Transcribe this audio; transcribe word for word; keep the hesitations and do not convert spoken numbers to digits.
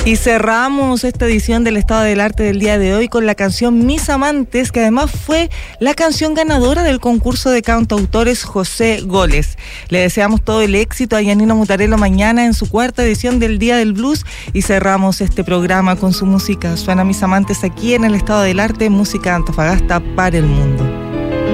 Y cerramos esta edición del Estado del Arte del día de hoy con la canción Mis Amantes, que además fue la canción ganadora del concurso de cantautores José Goles. Le deseamos todo el éxito a Giannino Mutarello mañana en su cuarta edición del Día del Blues y cerramos este programa con su música. Suena Mis Amantes aquí en el Estado del Arte, música de Antofagasta para el mundo.